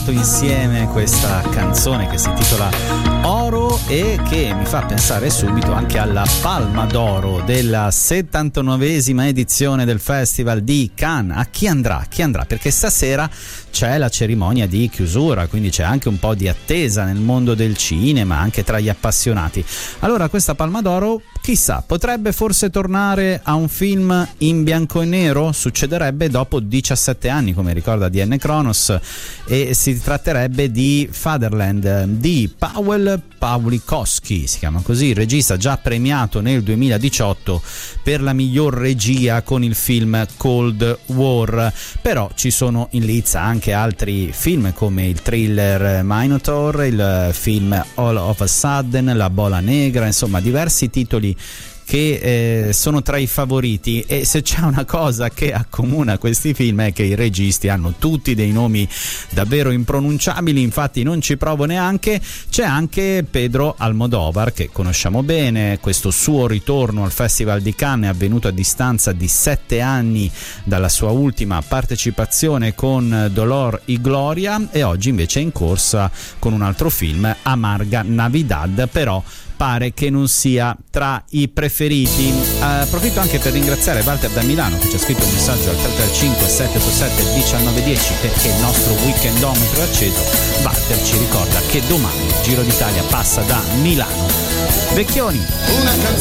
cantato insieme questa canzone che si intitola Oro e che mi fa pensare subito anche alla Palma d'Oro della 79esima edizione del Festival di Cannes. A chi andrà? Chi andrà? Perché stasera c'è la cerimonia di chiusura, quindi c'è anche un po' di attesa nel mondo del cinema, anche tra gli appassionati. Allora questa Palma d'Oro, chissà, potrebbe forse tornare a un film in bianco e nero? Succederebbe dopo 17 anni, come ricorda Diane Kronos, e si tratterebbe di Fatherland di Paweł Pawlikowski, si chiama così, regista già premiato nel 2018 per la miglior regia con il film Cold War. Però ci sono in lizza anche altri film come il thriller Minotaur, il film All of a Sudden, La Bola Negra, insomma diversi titoli che sono tra i favoriti. E se c'è una cosa che accomuna questi film è che i registi hanno tutti dei nomi davvero impronunciabili, infatti non ci provo neanche. C'è anche Pedro Almodóvar, che conosciamo bene, questo suo ritorno al Festival di Cannes è avvenuto a distanza di 7 anni dalla sua ultima partecipazione con Dolor y Gloria, e oggi invece è in corsa con un altro film, Amarga Navidad, però pare che non sia tra i preferiti. Approfitto anche per ringraziare Walter da Milano, che ci ha scritto un messaggio al 335 787 1910 perché il nostro weekendometro è acceso. Walter ci ricorda che domani il Giro d'Italia passa da Milano. Vecchioni,